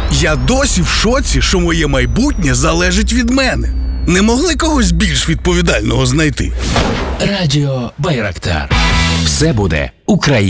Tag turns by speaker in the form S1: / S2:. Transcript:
S1: Я досі в шоці, що моє майбутнє залежить від мене. Не могли когось більш відповідального знайти?
S2: Радіо Байрактар. Все буде Україна.